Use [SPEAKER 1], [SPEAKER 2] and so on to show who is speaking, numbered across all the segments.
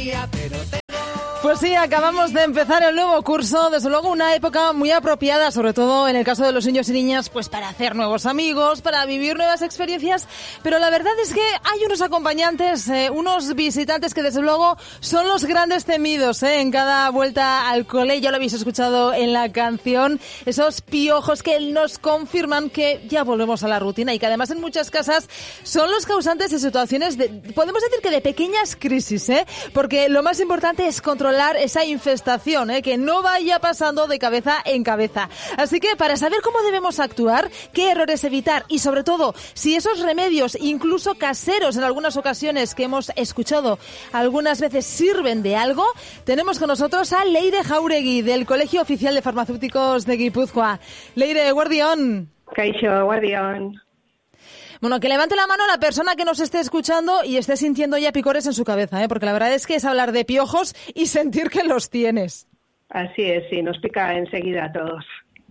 [SPEAKER 1] Pues sí, acabamos de empezar el nuevo curso, desde luego una época muy apropiada, sobre todo en el caso de los niños y niñas, pues para hacer nuevos amigos, para vivir nuevas experiencias, pero la verdad es que hay unos acompañantes, unos visitantes que desde luego son los grandes temidos, en cada vuelta al cole, ya lo habéis escuchado en la canción, esos piojos que nos confirman que ya volvemos a la rutina y que además en muchas casas son los causantes de situaciones podemos decir que de pequeñas crisis, porque lo más importante es controlar esa infestación, que no vaya pasando de cabeza en cabeza. Así que para saber cómo debemos actuar, qué errores evitar y sobre todo si esos remedios, incluso caseros en algunas ocasiones que hemos escuchado algunas veces sirven de algo, tenemos con nosotros a Leire Jauregui del Colegio Oficial de Farmacéuticos de Guipúzcoa. Leire, guardión.
[SPEAKER 2] Kaixo, guardión.
[SPEAKER 1] Bueno, que levante la mano la persona que nos esté escuchando y esté sintiendo ya picores en su cabeza, porque la verdad es que es hablar de piojos y sentir que los tienes.
[SPEAKER 2] Así es, sí, nos pica enseguida a todos.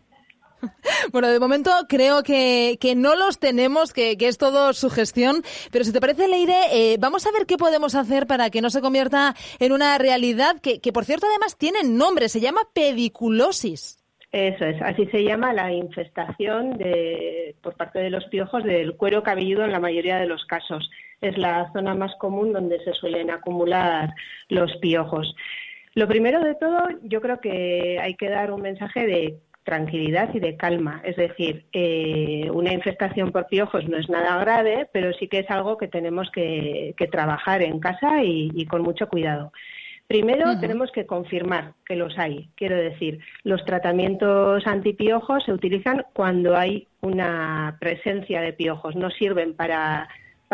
[SPEAKER 1] Bueno, de momento creo que no los tenemos, que es todo sugestión, pero si te parece, Leire, vamos a ver qué podemos hacer para que no se convierta en una realidad que por cierto además tiene nombre, se llama pediculosis.
[SPEAKER 2] Eso es, así se llama la infestación por parte de los piojos del cuero cabelludo en la mayoría de los casos. Es la zona más común donde se suelen acumular los piojos. Lo primero de todo, yo creo que hay que dar un mensaje de tranquilidad y de calma. Es decir, una infestación por piojos no es nada grave, pero sí que es algo que tenemos que trabajar en casa y con mucho cuidado. Primero tenemos que confirmar que los hay. Quiero decir, los tratamientos antipiojos se utilizan cuando hay una presencia de piojos, no sirven para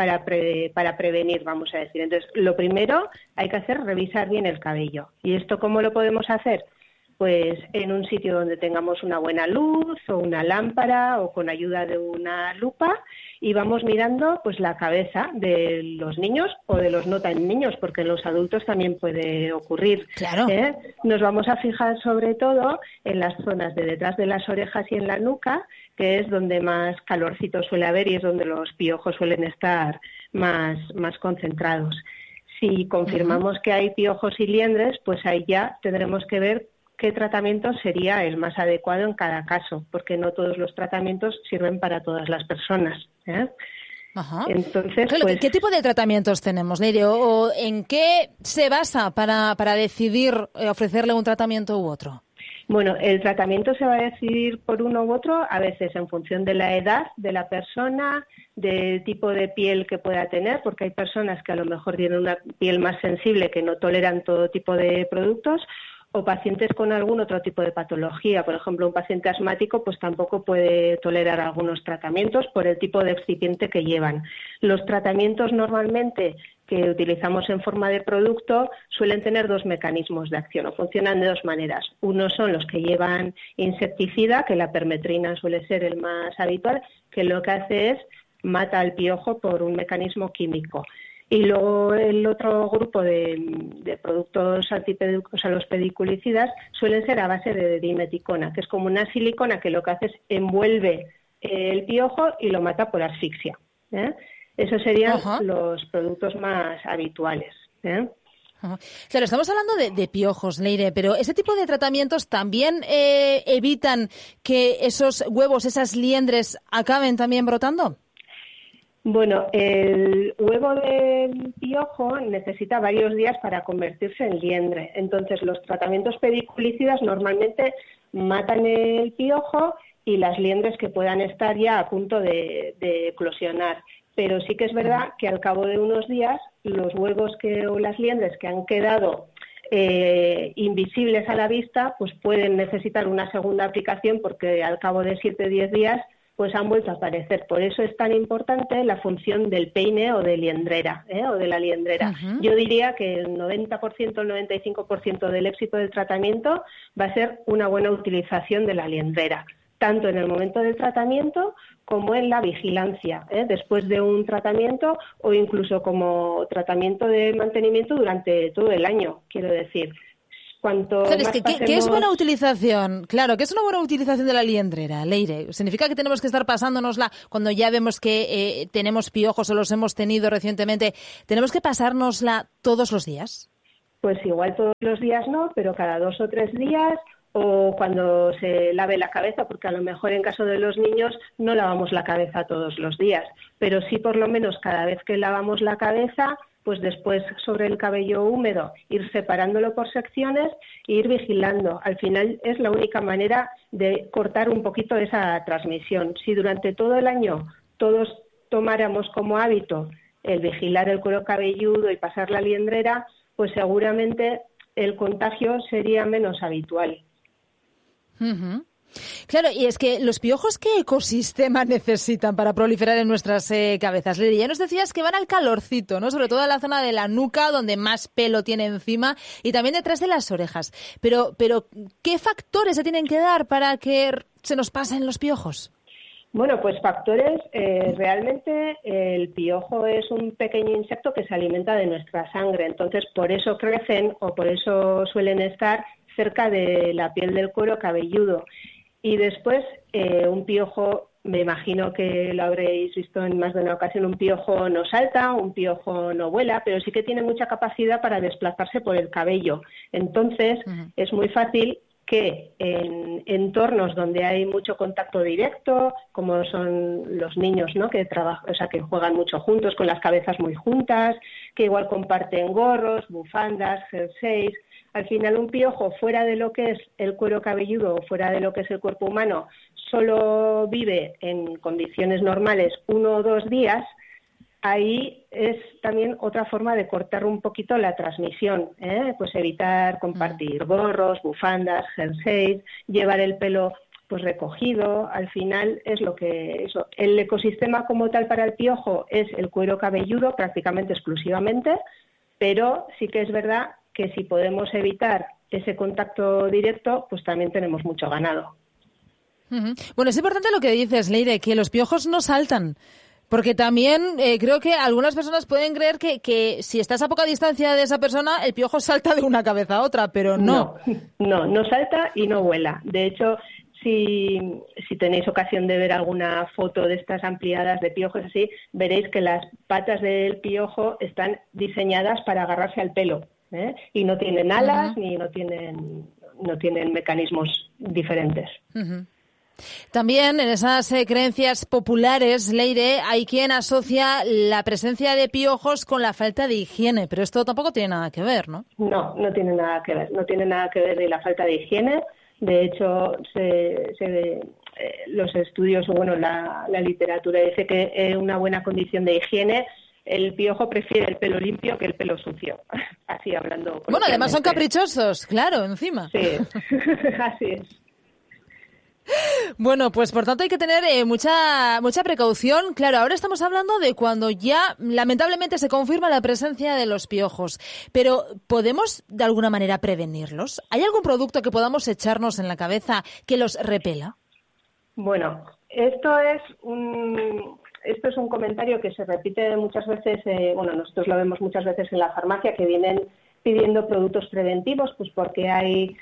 [SPEAKER 2] prevenir, vamos a decir. Entonces, lo primero hay que hacer revisar bien el cabello. ¿Y esto cómo lo podemos hacer? Pues en un sitio donde tengamos una buena luz o una lámpara o con ayuda de una lupa y vamos mirando pues la cabeza de los niños o de los no tan niños, porque en los adultos también puede ocurrir.
[SPEAKER 1] Claro.
[SPEAKER 2] Nos vamos a fijar sobre todo en las zonas de detrás de las orejas y en la nuca, que es donde más calorcito suele haber y es donde los piojos suelen estar más concentrados. Si confirmamos que hay piojos y liendres, pues ahí ya tendremos que ver qué tratamiento sería el más adecuado en cada caso, porque no todos los tratamientos sirven para todas las personas.
[SPEAKER 1] Ajá.
[SPEAKER 2] Entonces,
[SPEAKER 1] claro,
[SPEAKER 2] pues,
[SPEAKER 1] ¿qué tipo de tratamientos tenemos, Leire? ¿O en qué se basa para decidir ofrecerle un tratamiento u otro?
[SPEAKER 2] Bueno, el tratamiento se va a decidir por uno u otro, a veces en función de la edad de la persona, del tipo de piel que pueda tener, porque hay personas que a lo mejor tienen una piel más sensible que no toleran todo tipo de productos, o pacientes con algún otro tipo de patología. Por ejemplo, un paciente asmático pues tampoco puede tolerar algunos tratamientos por el tipo de excipiente que llevan. Los tratamientos normalmente que utilizamos en forma de producto suelen tener dos mecanismos de acción o funcionan de dos maneras. Uno son los que llevan insecticida, que la permetrina suele ser el más habitual, que lo que hace es mata al piojo por un mecanismo químico. Y luego el otro grupo de productos antipediculares, o sea, los pediculicidas, suelen ser a base de dimeticona, que es como una silicona que lo que hace es envuelve el piojo y lo mata por asfixia. Esos serían los productos más habituales.
[SPEAKER 1] Claro, estamos hablando de piojos, Leire, pero ¿ese tipo de tratamientos también evitan que esos huevos, esas liendres, acaben también brotando?
[SPEAKER 2] Bueno, el huevo del piojo necesita varios días para convertirse en liendre. Entonces, los tratamientos pediculicidas normalmente matan el piojo y las liendres que puedan estar ya a punto de eclosionar. Pero sí que es verdad que al cabo de unos días, los huevos o las liendres que han quedado invisibles a la vista, pues pueden necesitar una segunda aplicación porque al cabo de 7 o 10 días pues han vuelto a aparecer. Por eso es tan importante la función del peine o de liendrera, o de la liendrera. Yo diría que el 90%, el 95% del éxito del tratamiento va a ser una buena utilización de la liendrera, tanto en el momento del tratamiento como en la vigilancia, después de un tratamiento o incluso como tratamiento de mantenimiento durante todo el año, quiero decir. Claro,
[SPEAKER 1] es que, ¿qué es buena utilización? Claro, ¿qué es una buena utilización de la liendrera, Leire? ¿Significa que tenemos que estar pasándonosla cuando ya vemos que tenemos piojos o los hemos tenido recientemente? ¿Tenemos que pasárnosla todos los días?
[SPEAKER 2] pues igual todos los días no, pero cada 2 o 3 días, o cuando se lave la cabeza, porque a lo mejor en caso de los niños no lavamos la cabeza todos los días, pero sí por lo menos cada vez que lavamos la cabeza, pues después sobre el cabello húmedo ir separándolo por secciones e ir vigilando. Al final es la única manera de cortar un poquito esa transmisión. Si durante todo el año todos tomáramos como hábito el vigilar el cuero cabelludo y pasar la liendrera, pues seguramente el contagio sería menos habitual.
[SPEAKER 1] Uh-huh. Claro, y es que los piojos, ¿qué ecosistema necesitan para proliferar en nuestras cabezas? Lidia, ya nos decías que van al calorcito, ¿no? Sobre todo en la zona de la nuca, donde más pelo tiene encima, y también detrás de las orejas. Pero ¿qué factores se tienen que dar para que se nos pasen los piojos?
[SPEAKER 2] Bueno, pues factores, realmente el piojo es un pequeño insecto que se alimenta de nuestra sangre, entonces por eso crecen o por eso suelen estar cerca de la piel del cuero cabelludo. Y después, un piojo, me imagino que lo habréis visto en más de una ocasión, un piojo no salta, un piojo no vuela, pero sí que tiene mucha capacidad para desplazarse por el cabello. Entonces, es muy fácil que en entornos donde hay mucho contacto directo, como son los niños, ¿no? Que juegan mucho juntos, con las cabezas muy juntas, que igual comparten gorros, bufandas, jerseys. Al final, un piojo fuera de lo que es el cuero cabelludo o fuera de lo que es el cuerpo humano solo vive en condiciones normales 1 o 2 días. Ahí es también otra forma de cortar un poquito la transmisión, pues evitar compartir gorros, bufandas, jerseys, llevar el pelo pues recogido. Al final es lo que eso. El ecosistema como tal para el piojo es el cuero cabelludo prácticamente exclusivamente, pero sí que es verdad que si podemos evitar ese contacto directo, pues también tenemos mucho ganado.
[SPEAKER 1] Uh-huh. Bueno, es importante lo que dices, Leire, que los piojos no saltan. Porque también creo que algunas personas pueden creer que si estás a poca distancia de esa persona, el piojo salta de una cabeza a otra, pero no.
[SPEAKER 2] No salta y no vuela. De hecho, si tenéis ocasión de ver alguna foto de estas ampliadas de piojos así, veréis que las patas del piojo están diseñadas para agarrarse al pelo. Y no tienen alas, ni no tienen mecanismos diferentes.
[SPEAKER 1] Uh-huh. También en esas creencias populares, Leire, hay quien asocia la presencia de piojos con la falta de higiene, pero esto tampoco tiene nada que ver, ¿no?
[SPEAKER 2] No tiene nada que ver. No tiene nada que ver ni la falta de higiene. De hecho, los estudios, la literatura dice que una buena condición de higiene, el piojo prefiere el pelo limpio que el pelo sucio. Así hablando.
[SPEAKER 1] Bueno, además son caprichosos, claro, encima.
[SPEAKER 2] Sí, así es.
[SPEAKER 1] Bueno, pues por tanto hay que tener mucha precaución. Claro, ahora estamos hablando de cuando ya lamentablemente se confirma la presencia de los piojos. Pero ¿podemos de alguna manera prevenirlos? ¿Hay algún producto que podamos echarnos en la cabeza que los repela?
[SPEAKER 2] Bueno, esto es un comentario que se repite muchas veces, nosotros lo vemos muchas veces en la farmacia, que vienen pidiendo productos preventivos, pues porque hay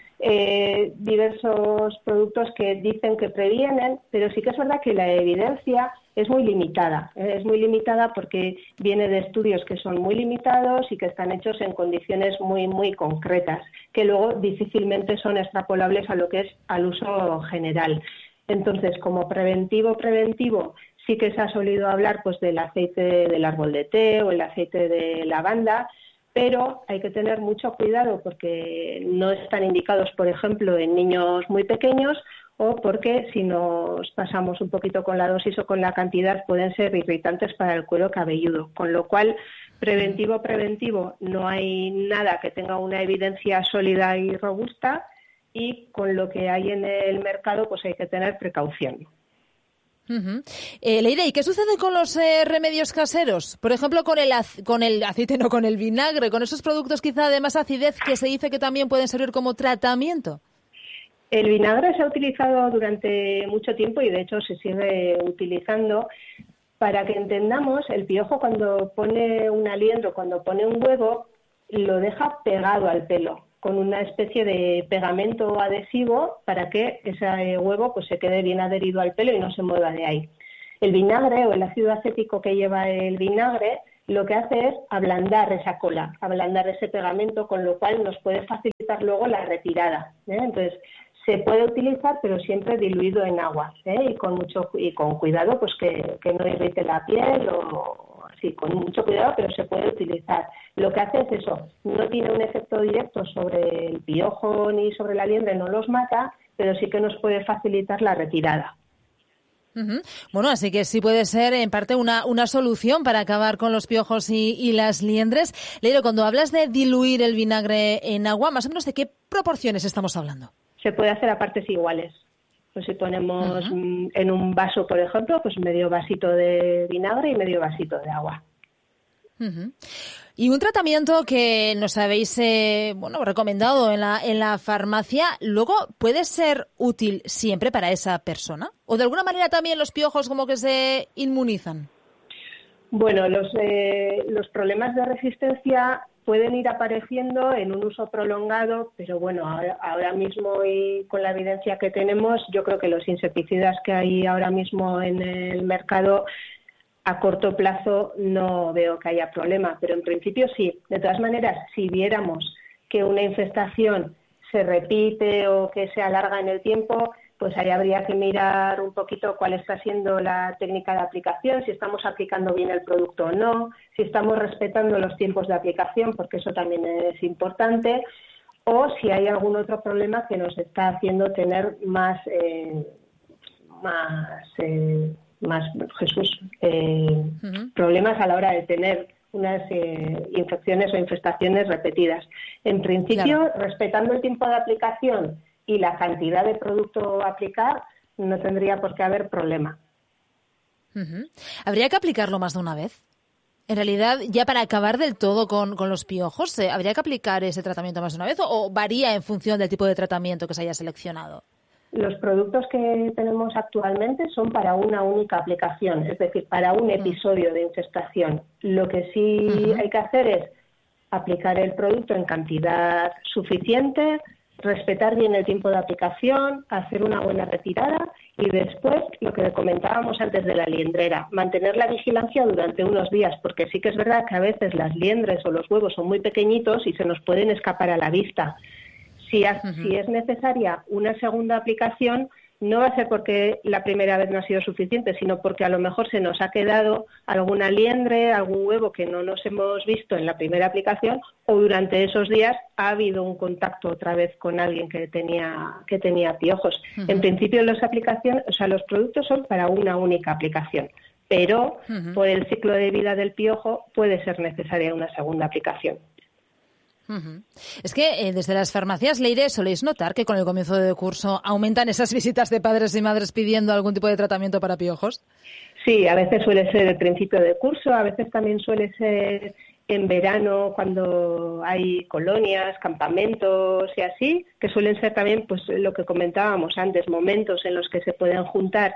[SPEAKER 2] diversos productos que dicen que previenen, pero sí que es verdad que la evidencia es muy limitada. Es muy limitada porque viene de estudios que son muy limitados y que están hechos en condiciones muy, muy concretas, que luego difícilmente son extrapolables a lo que es al uso general. Entonces, como preventivo, sí que se ha solido hablar pues del aceite del árbol de té o el aceite de lavanda, pero hay que tener mucho cuidado porque no están indicados, por ejemplo, en niños muy pequeños, o porque si nos pasamos un poquito con la dosis o con la cantidad pueden ser irritantes para el cuero cabelludo, con lo cual preventivo no hay nada que tenga una evidencia sólida y robusta, y con lo que hay en el mercado pues hay que tener precaución.
[SPEAKER 1] Uh-huh. Leire, ¿y qué sucede con los remedios caseros? Por ejemplo, con el aceite, no, con el vinagre, con esos productos quizá de más acidez que se dice que también pueden servir como tratamiento.
[SPEAKER 2] El vinagre se ha utilizado durante mucho tiempo y de hecho se sigue utilizando. Para que entendamos, el piojo cuando pone un aliendro, cuando pone un huevo, lo deja pegado al pelo, con una especie de pegamento adhesivo para que ese huevo pues se quede bien adherido al pelo y no se mueva de ahí. El vinagre o el ácido acético que lleva el vinagre lo que hace es ablandar esa cola, ablandar ese pegamento, con lo cual nos puede facilitar luego la retirada, ¿eh? Entonces, se puede utilizar, pero siempre diluido en agua, ¿eh? Y con cuidado, pues que no irrite la piel, o así, con mucho cuidado, pero se puede utilizar. Lo que hace es eso, no tiene un efecto directo sobre el piojo ni sobre la liendre, no los mata, pero sí que nos puede facilitar la retirada.
[SPEAKER 1] Uh-huh. Bueno, así que sí puede ser en parte una solución para acabar con los piojos y las liendres. Leire, cuando hablas de diluir el vinagre en agua, más o menos ¿de qué proporciones estamos hablando?
[SPEAKER 2] Se puede hacer a partes iguales. Pues si ponemos en un vaso, por ejemplo, pues medio vasito de vinagre y medio vasito de agua.
[SPEAKER 1] Uh-huh. Y un tratamiento que nos habéis recomendado en la farmacia, luego puede ser útil siempre para esa persona, o de alguna manera también los piojos como que se inmunizan.
[SPEAKER 2] Bueno, los problemas de resistencia pueden ir apareciendo en un uso prolongado, pero bueno, ahora mismo y con la evidencia que tenemos, yo creo que los insecticidas que hay ahora mismo en el mercado, a corto plazo no veo que haya problema, pero en principio sí. De todas maneras, si viéramos que una infestación se repite o que se alarga en el tiempo, pues ahí habría que mirar un poquito cuál está siendo la técnica de aplicación, si estamos aplicando bien el producto o no, si estamos respetando los tiempos de aplicación, porque eso también es importante, o si hay algún otro problema que nos está haciendo tener más problemas a la hora de tener unas infecciones o infestaciones repetidas. En principio, respetando el tiempo de aplicación y la cantidad de producto a aplicar, no tendría por qué haber problema.
[SPEAKER 1] Uh-huh. ¿Habría que aplicarlo más de una vez? En realidad, ya para acabar del todo con los piojos, ¿habría que aplicar ese tratamiento más de una vez o varía en función del tipo de tratamiento que se haya seleccionado?
[SPEAKER 2] Los productos que tenemos actualmente son para una única aplicación, es decir, para un episodio de infestación. Lo que sí hay que hacer es aplicar el producto en cantidad suficiente, respetar bien el tiempo de aplicación, hacer una buena retirada y después, lo que comentábamos antes de la liendrera, mantener la vigilancia durante unos días, porque sí que es verdad que a veces las liendres o los huevos son muy pequeñitos y se nos pueden escapar a la vista. Si es necesaria una segunda aplicación, no va a ser porque la primera vez no ha sido suficiente, sino porque a lo mejor se nos ha quedado alguna liendre, algún huevo que no nos hemos visto en la primera aplicación, o durante esos días ha habido un contacto otra vez con alguien que tenía piojos. En principio los productos son para una única aplicación, pero por el ciclo de vida del piojo puede ser necesaria una segunda aplicación.
[SPEAKER 1] Uh-huh. Es que desde las farmacias, Leire, soléis notar que con el comienzo de curso aumentan esas visitas de padres y madres pidiendo algún tipo de tratamiento para piojos.
[SPEAKER 2] Sí, a veces suele ser el principio de curso, a veces también suele ser en verano cuando hay colonias, campamentos y así, que suelen ser también, pues lo que comentábamos antes, momentos en los que se pueden juntar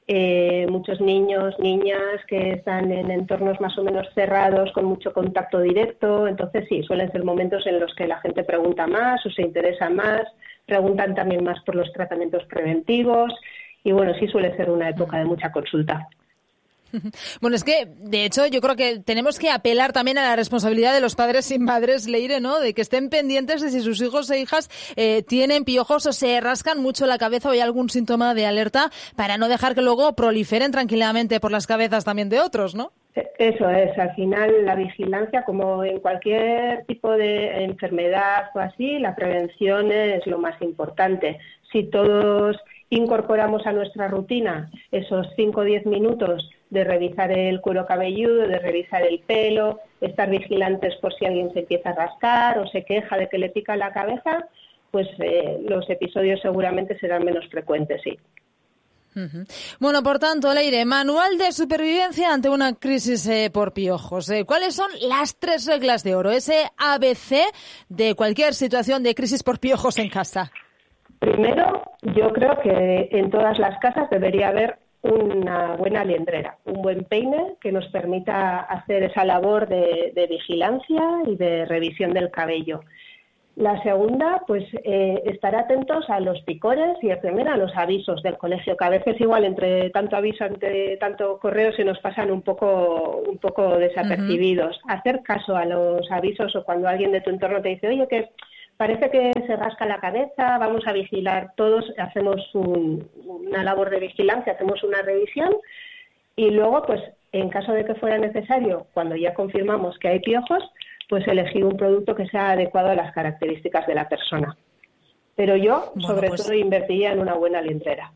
[SPEAKER 2] muchos niños, niñas que están en entornos más o menos cerrados con mucho contacto directo. Entonces sí, suelen ser momentos en los que la gente pregunta más o se interesa más, preguntan también más por los tratamientos preventivos y bueno, sí suele ser una época de mucha consulta.
[SPEAKER 1] Bueno, es que, de hecho, yo creo que tenemos que apelar también a la responsabilidad de los padres y madres, Leire, ¿no? De que estén pendientes de si sus hijos e hijas tienen piojos o se rascan mucho la cabeza o hay algún síntoma de alerta para no dejar que luego proliferen tranquilamente por las cabezas también de otros, ¿no?
[SPEAKER 2] Eso es, al final la vigilancia, como en cualquier tipo de enfermedad o así, la prevención es lo más importante. Si todos incorporamos a nuestra rutina esos 5 o 10 minutos de revisar el cuero cabelludo, de revisar el pelo, estar vigilantes por si alguien se empieza a rascar o se queja de que le pica la cabeza, pues los episodios seguramente serán menos frecuentes, sí.
[SPEAKER 1] Uh-huh. Bueno, por tanto, Leire, manual de supervivencia ante una crisis por piojos. ¿Cuáles son las 3 reglas de oro, ese ABC de cualquier situación de crisis por piojos en casa?
[SPEAKER 2] Primero, yo creo que en todas las casas debería haber una buena liendrera, un buen peine que nos permita hacer esa labor de vigilancia y de revisión del cabello. La segunda, pues estar atentos a los picores y también a los avisos del colegio, que a veces igual entre tanto aviso, entre tanto correo se nos pasan un poco desapercibidos. Hacer caso a los avisos, o cuando alguien de tu entorno te dice, oye, que parece que se rasca la cabeza, vamos a vigilar todos, hacemos una labor de vigilancia, hacemos una revisión y luego, pues en caso de que fuera necesario, cuando ya confirmamos que hay piojos, pues elegir un producto que sea adecuado a las características de la persona. Pero yo, sobre todo, invertiría en una buena liendrera.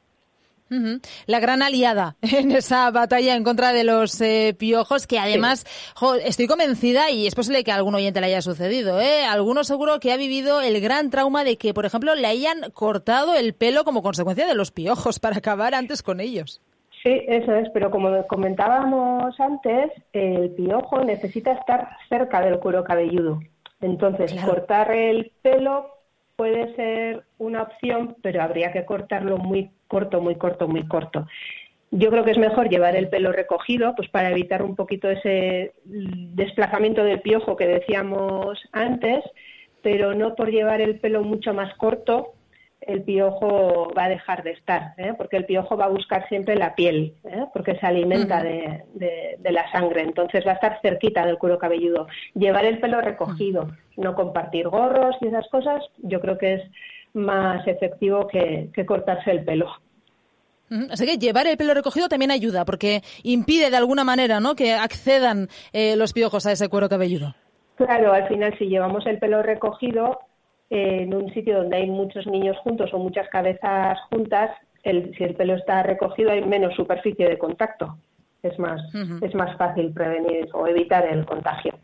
[SPEAKER 1] La gran aliada en esa batalla en contra de los piojos, que además, estoy convencida, y es posible que a algún oyente le haya sucedido, alguno seguro que ha vivido el gran trauma de que, por ejemplo, le hayan cortado el pelo como consecuencia de los piojos para acabar antes con ellos.
[SPEAKER 2] Sí, eso es, pero como comentábamos antes, el piojo necesita estar cerca del cuero cabelludo. Entonces, cortar el pelo puede ser una opción, pero habría que cortarlo muy corto, muy corto, muy corto. Yo creo que es mejor llevar el pelo recogido, pues para evitar un poquito ese desplazamiento del piojo que decíamos antes, pero no por llevar el pelo mucho más corto el piojo va a dejar de estar, porque el piojo va a buscar siempre la piel, porque se alimenta de la sangre, entonces va a estar cerquita del cuero cabelludo. Llevar el pelo recogido, no compartir gorros y esas cosas, yo creo que es más efectivo que cortarse el pelo.
[SPEAKER 1] Así que llevar el pelo recogido también ayuda, porque impide de alguna manera, ¿no?, que accedan los piojos a ese cuero cabelludo.
[SPEAKER 2] Claro, al final si llevamos el pelo recogido en un sitio donde hay muchos niños juntos o muchas cabezas juntas, si el pelo está recogido hay menos superficie de contacto. Es más fácil prevenir o evitar el contagio.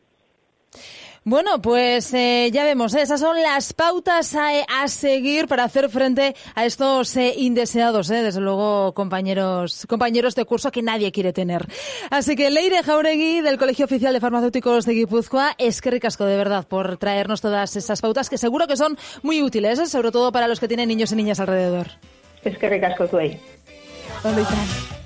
[SPEAKER 1] Bueno, pues ya vemos, esas son las pautas a seguir para hacer frente a estos indeseados, desde luego, compañeros de curso que nadie quiere tener. Así que Leire Jauregui, del Colegio Oficial de Farmacéuticos de Guipúzcoa, eskerrik asko de verdad por traernos todas esas pautas que seguro que son muy útiles, sobre todo para los que tienen niños y niñas alrededor.
[SPEAKER 2] Eskerrik asko zuei.
[SPEAKER 1] ¿Dónde están?